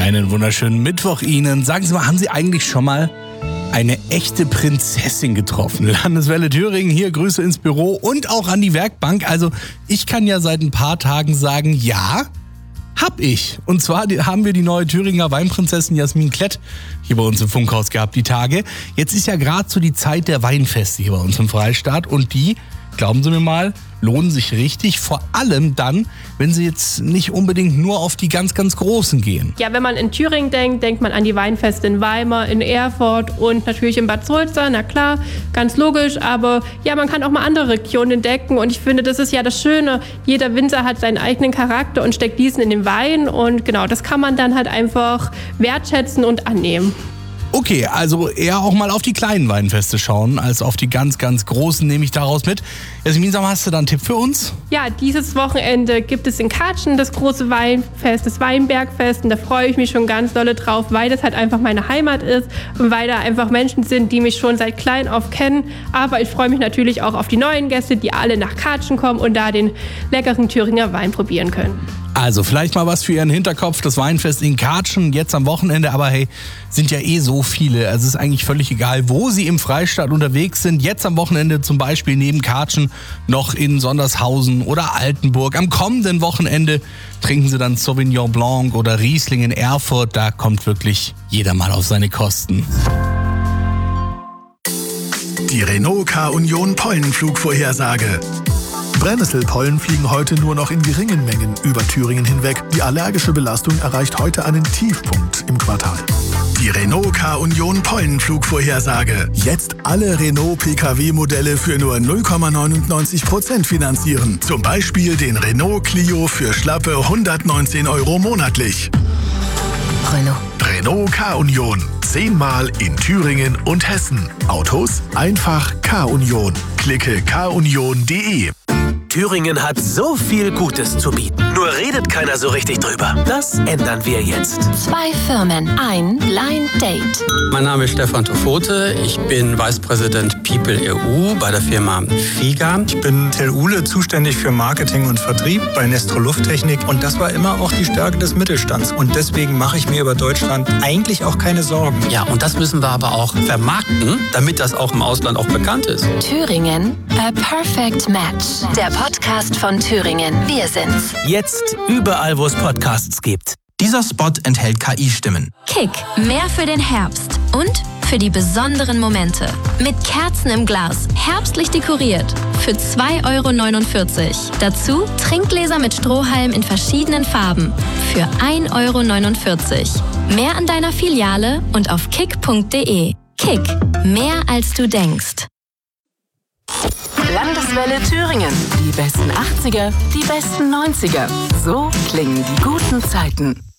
Einen wunderschönen Mittwoch Ihnen. Sagen Sie mal, haben Sie eigentlich schon mal eine echte Prinzessin getroffen? Landeswelle Thüringen, hier Grüße ins Büro und auch an die Werkbank. Also ich kann ja seit ein paar Tagen sagen, ja, hab ich. Und zwar haben wir die neue Thüringer Weinprinzessin Jasmin Klett hier bei uns im Funkhaus gehabt, die Tage. Jetzt ist ja gerade so die Zeit der Weinfeste hier bei uns im Freistaat und die, glauben Sie mir mal, lohnen sich richtig, vor allem dann, wenn Sie jetzt nicht unbedingt nur auf die ganz, ganz Großen gehen. Ja, wenn man in Thüringen denkt, denkt man an die Weinfeste in Weimar, in Erfurt und natürlich in Bad Sulza, na klar, ganz logisch, aber ja, man kann auch mal andere Regionen entdecken und ich finde, das ist ja das Schöne, jeder Winzer hat seinen eigenen Charakter und steckt diesen in den Wein und genau, das kann man dann halt einfach wertschätzen und annehmen. Okay, also eher auch mal auf die kleinen Weinfeste schauen, als auf die ganz, ganz großen, nehme ich daraus mit. Jasmin, hast du da einen Tipp für uns? Ja, dieses Wochenende gibt es in Katschen das große Weinfest, das Weinbergfest. Und da freue ich mich schon ganz dolle drauf, weil das halt einfach meine Heimat ist und weil da einfach Menschen sind, die mich schon seit klein auf kennen. Aber ich freue mich natürlich auch auf die neuen Gäste, die alle nach Katschen kommen und da den leckeren Thüringer Wein probieren können. Also vielleicht mal was für Ihren Hinterkopf, das Weinfest in Katschen, jetzt am Wochenende, aber hey, sind ja eh so viele. Also es ist eigentlich völlig egal, wo Sie im Freistaat unterwegs sind. Jetzt am Wochenende zum Beispiel neben Katschen noch in Sondershausen oder Altenburg. Am kommenden Wochenende trinken Sie dann Sauvignon Blanc oder Riesling in Erfurt. Da kommt wirklich jeder mal auf seine Kosten. Die Renault K-Union Pollenflugvorhersage. Brennnesselpollen fliegen heute nur noch in geringen Mengen über Thüringen hinweg. Die allergische Belastung erreicht heute einen Tiefpunkt im Quartal. Die Renault K-Union Pollenflugvorhersage. Jetzt alle Renault PKW-Modelle für nur 0,99% finanzieren. Zum Beispiel den Renault Clio für schlappe 119 € monatlich. Renault K-Union. 10-mal in Thüringen und Hessen. Autos? Einfach K-Union. Klicke kunion.de. Thüringen hat so viel Gutes zu bieten. Nur redet keiner so richtig drüber. Das ändern wir jetzt. 2 Firmen, ein Blind Date. Mein Name ist Stefan Tofote. Ich bin Vice President People EU bei der Firma FIGA. Ich bin Till Uhle, zuständig für Marketing und Vertrieb bei Nestro Lufttechnik. Und das war immer auch die Stärke des Mittelstands. Und deswegen mache ich mir über Deutschland eigentlich auch keine Sorgen. Ja, und das müssen wir aber auch vermarkten, damit das auch im Ausland auch bekannt ist. Thüringen, a perfect match. Der Podcast von Thüringen. Wir sind's. Jetzt überall, wo es Podcasts gibt. Dieser Spot enthält KI-Stimmen. Kick, mehr für den Herbst und für die besonderen Momente. Mit Kerzen im Glas, herbstlich dekoriert. Für 2,49 €. Dazu Trinkgläser mit Strohhalm in verschiedenen Farben. Für 1,49 €. Mehr an deiner Filiale und auf kick.de. Kick, mehr als du denkst. Landeswelle Thüringen. Die besten 80er, die besten 90er. So klingen die guten Zeiten.